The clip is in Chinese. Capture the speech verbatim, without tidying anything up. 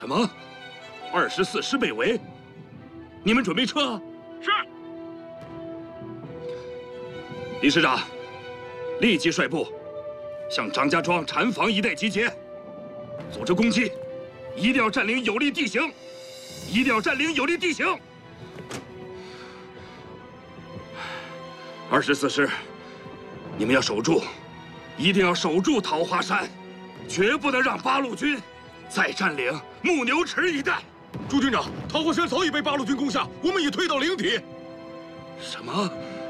什么？二十四师被围，你们准备撤？ 是。 李师长，立即率部向张家庄禅房一带集结，组织攻击，一定要占领有利地形，一定要占领有利地形。二十四师，你们要守住，一定要守住桃花山，绝不能让八路军再占领木牛池一带。 朱军长，桃花山早已被八路军攻下，我们已退到灵体。 什么？